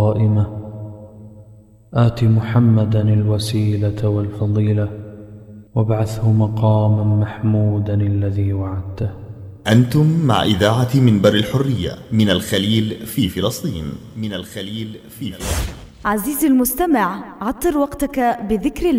قائمة آت محمدا الوسيلة والفضيلة وابعثه مقاما محمودا الذي وعدته. أنتم مع إذاعة منبر الحرية من الخليل في فلسطين. عزيزي المستمع، عطر وقتك بذكر